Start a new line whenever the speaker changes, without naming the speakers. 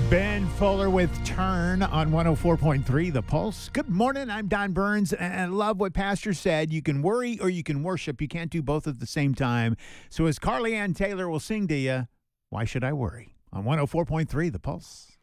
Ben Fuller with Turn on 104.3 The Pulse. Good morning. I'm Don Burns, and I love what Pastor said. You can worry or you can worship. You can't do both at the same time. So as Carly Ann Taylor will sing to you, why should I worry? On 104.3 The Pulse.